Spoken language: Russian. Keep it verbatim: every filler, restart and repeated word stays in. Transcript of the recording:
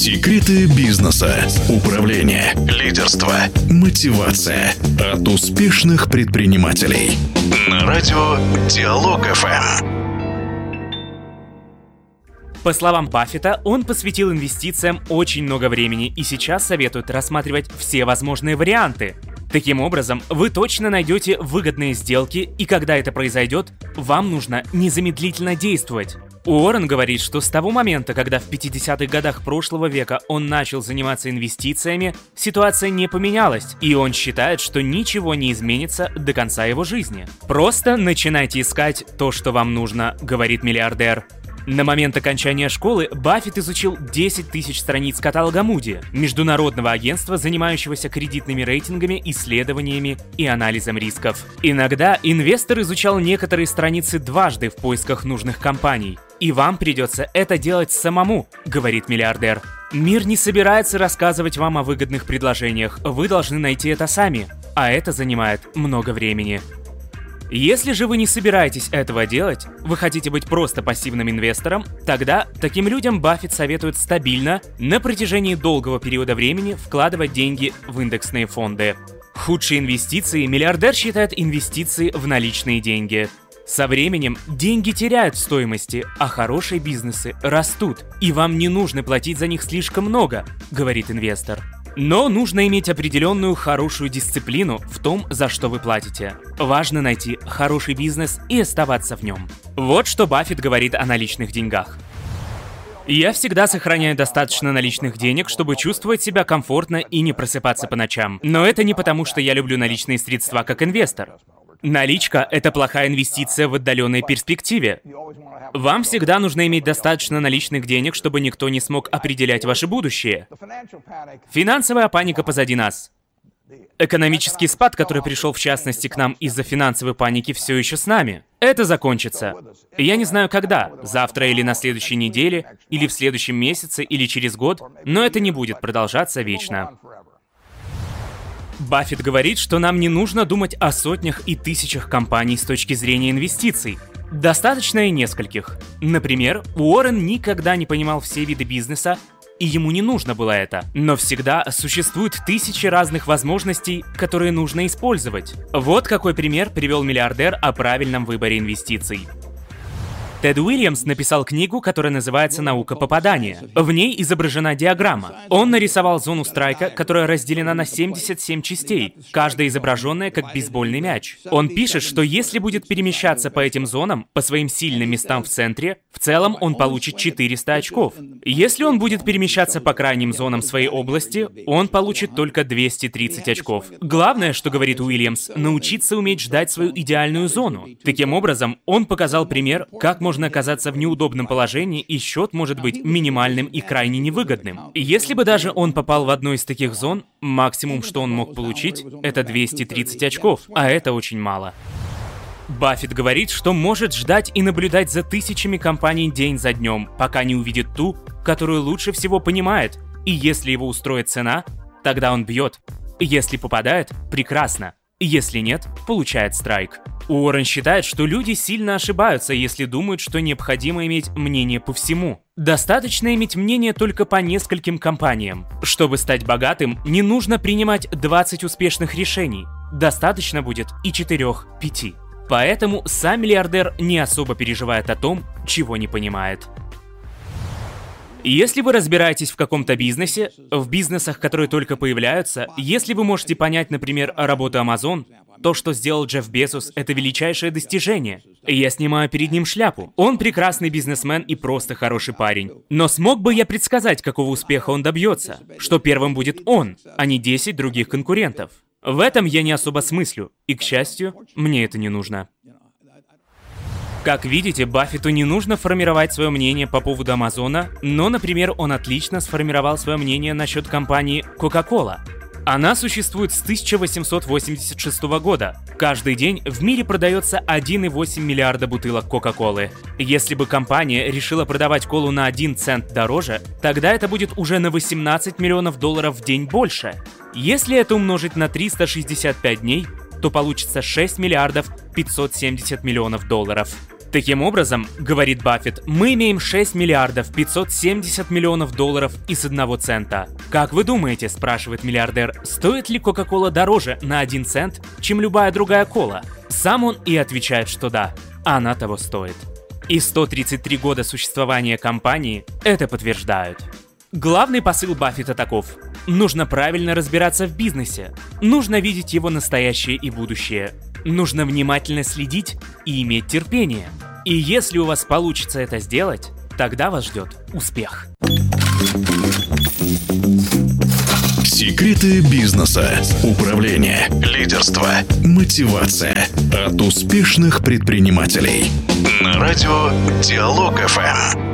Секреты бизнеса, управления, лидерства, мотивация от успешных предпринимателей. На радио Диалог-эф эм. По словам Баффета, он посвятил инвестициям очень много времени и сейчас советует рассматривать все возможные варианты. Таким образом, вы точно найдете выгодные сделки, и когда это произойдет, вам нужно незамедлительно действовать. Уоррен говорит, что с того момента, когда в пятидесятых годах прошлого века он начал заниматься инвестициями, ситуация не поменялась, и он считает, что ничего не изменится до конца его жизни. «Просто начинайте искать то, что вам нужно», — говорит миллиардер. На момент окончания школы Баффет изучил десять тысяч страниц каталога Moody, международного агентства, занимающегося кредитными рейтингами, исследованиями и анализом рисков. Иногда инвестор изучал некоторые страницы дважды в поисках нужных компаний. «И вам придется это делать самому», — говорит миллиардер. «Мир не собирается рассказывать вам о выгодных предложениях, вы должны найти это сами, а это занимает много времени». Если же вы не собираетесь этого делать, вы хотите быть просто пассивным инвестором, тогда таким людям Баффет советует стабильно, на протяжении долгого периода времени вкладывать деньги в индексные фонды. Худшие инвестиции миллиардер считает инвестиции в наличные деньги. Со временем деньги теряют в стоимости, а хорошие бизнесы растут, и вам не нужно платить за них слишком много, говорит инвестор. Но нужно иметь определенную хорошую дисциплину в том, за что вы платите. Важно найти хороший бизнес и оставаться в нем. Вот что Баффет говорит о наличных деньгах. «Я всегда сохраняю достаточно наличных денег, чтобы чувствовать себя комфортно и не просыпаться по ночам. Но это не потому, что я люблю наличные средства как инвестор. Наличка – это плохая инвестиция в отдаленной перспективе. Вам всегда нужно иметь достаточно наличных денег, чтобы никто не смог определять ваше будущее. Финансовая паника позади нас. Экономический спад, который пришел в частности к нам из-за финансовой паники, все еще с нами. Это закончится. Я не знаю когда, завтра или на следующей неделе, или в следующем месяце, или через год, но это не будет продолжаться вечно». Баффет говорит, что нам не нужно думать о сотнях и тысячах компаний с точки зрения инвестиций. Достаточно и нескольких. Например, Уоррен никогда не понимал все виды бизнеса, и ему не нужно было это. Но всегда существуют тысячи разных возможностей, которые нужно использовать. Вот какой пример привел миллиардер о правильном выборе инвестиций. Тед Уильямс написал книгу, которая называется «Наука попадания». В ней изображена диаграмма. Он нарисовал зону страйка, которая разделена на семьдесят семь частей, каждая изображенная как бейсбольный мяч. Он пишет, что если будет перемещаться по этим зонам, по своим сильным местам в центре, в целом он получит четыреста очков. Если он будет перемещаться по крайним зонам своей области, он получит только двести тридцать очков. Главное, что говорит Уильямс, научиться уметь ждать свою идеальную зону. Таким образом, он показал пример, как можно оказаться в неудобном положении, и счет может быть минимальным и крайне невыгодным. Если бы даже он попал в одну из таких зон, максимум, что он мог получить, это двести тридцать очков, а это очень мало. Баффет говорит, что может ждать и наблюдать за тысячами компаний день за днем, пока не увидит ту, которую лучше всего понимает, и если его устроит цена, тогда он бьет. Если попадает, прекрасно. Если нет, получает страйк. Уоррен считает, что люди сильно ошибаются, если думают, что необходимо иметь мнение по всему. Достаточно иметь мнение только по нескольким компаниям. Чтобы стать богатым, не нужно принимать двадцать успешных решений. Достаточно будет и четырех-пяти. Поэтому сам миллиардер не особо переживает о том, чего не понимает. Если вы разбираетесь в каком-то бизнесе, в бизнесах, которые только появляются, если вы можете понять, например, работу Amazon, то, что сделал Джефф Безос, это величайшее достижение. Я снимаю перед ним шляпу. Он прекрасный бизнесмен и просто хороший парень. Но смог бы я предсказать, какого успеха он добьется? Что первым будет он, а не десять других конкурентов? В этом я не особо смыслю, и, к счастью, мне это не нужно. Как видите, Баффету не нужно формировать свое мнение по поводу Амазона, но, например, он отлично сформировал свое мнение насчет компании Coca-Cola. Она существует с тысяча восемьсот восемьдесят шестого года. Каждый день в мире продается один и восемь миллиарда бутылок Кока-Колы. Если бы компания решила продавать колу на один цент дороже, тогда это будет уже на восемнадцать миллионов долларов в день больше. Если это умножить на триста шестьдесят пять дней, то получится шесть миллиардов пятьсот семьдесят миллионов долларов. Таким образом, говорит Баффет, мы имеем шесть миллиардов пятьсот семьдесят миллионов долларов из одного цента. Как вы думаете, спрашивает миллиардер, стоит ли Кока-Кола дороже на один цент, чем любая другая кола? Сам он и отвечает, что да, она того стоит. И сто тридцать три года существования компании это подтверждают. Главный посыл Баффета таков. Нужно правильно разбираться в бизнесе. Нужно видеть его настоящее и будущее. Нужно внимательно следить и иметь терпение. И если у вас получится это сделать, тогда вас ждет успех. Секреты бизнеса, управления, лидерства, мотивация от успешных предпринимателей. На радио Диалог эф эм.